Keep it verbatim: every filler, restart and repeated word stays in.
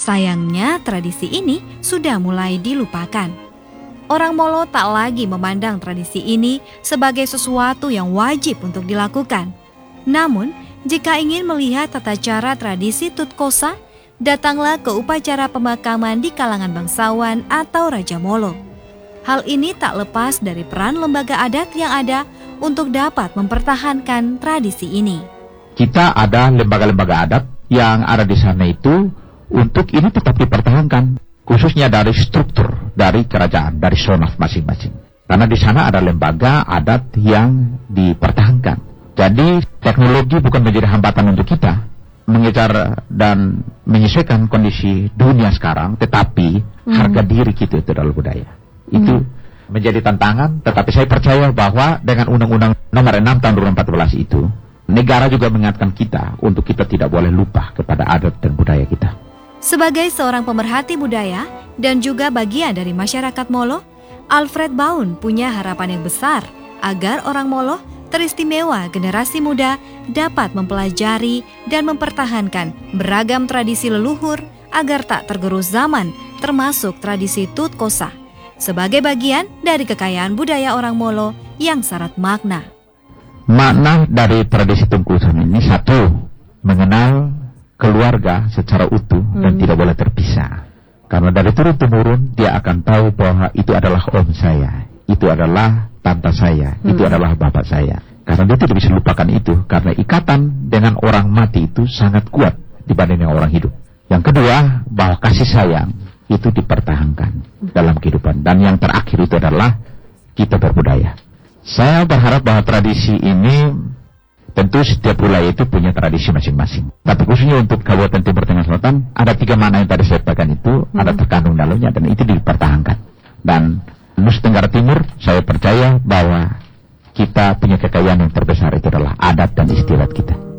Sayangnya tradisi ini sudah mulai dilupakan. Orang Molo tak lagi memandang tradisi ini sebagai sesuatu yang wajib untuk dilakukan. Namun, jika ingin melihat tata cara tradisi Tutkosa, datanglah ke upacara pemakaman di kalangan bangsawan atau Raja Molo. Hal ini tak lepas dari peran lembaga adat yang ada untuk dapat mempertahankan tradisi ini. Kita ada lembaga-lembaga adat yang ada di sana itu untuk ini tetap dipertahankan, khususnya dari struktur, dari kerajaan, dari zona masing-masing. Karena di sana ada lembaga adat yang dipertahankan. Jadi teknologi bukan menjadi hambatan untuk kita mengejar dan menyesuaikan kondisi dunia sekarang, tetapi hmm. harga diri kita itu adalah budaya. Itu hmm. menjadi tantangan, tetapi saya percaya bahwa dengan Undang-Undang Nomor enam Tahun dua ribu empat belas itu, negara juga mengingatkan kita untuk kita tidak boleh lupa kepada adat dan budaya kita. Sebagai seorang pemerhati budaya dan juga bagian dari masyarakat Molo, Alfred Baun punya harapan yang besar agar orang Molo, teristimewa generasi muda, dapat mempelajari dan mempertahankan beragam tradisi leluhur agar tak tergerus zaman, termasuk tradisi Tutkosa, sebagai bagian dari kekayaan budaya orang Molo yang syarat makna. Makna dari tradisi Tutkosa ini satu, mengenal keluarga secara utuh hmm. dan tidak boleh terpisah. Karena dari turun-temurun dia akan tahu bahwa itu adalah om saya, itu adalah tante saya, hmm. itu adalah bapak saya. Karena dia tidak bisa lupakan itu, karena ikatan dengan orang mati itu sangat kuat dibanding dengan orang hidup. Yang kedua, bahwa kasih sayang itu dipertahankan dalam kehidupan. Dan yang terakhir itu adalah kita berbudaya. Saya berharap bahwa tradisi ini, tentu setiap wilayah itu punya tradisi masing-masing. Tapi khususnya untuk Kabupaten Timur Tengah Selatan, ada tiga makna yang tadi saya katakan itu, hmm. ada terkandung dalamnya, dan itu dipertahankan. Dan Nusa Tenggara Timur, saya percaya bahwa kita punya kekayaan yang terbesar, itu adalah adat dan istiadat kita.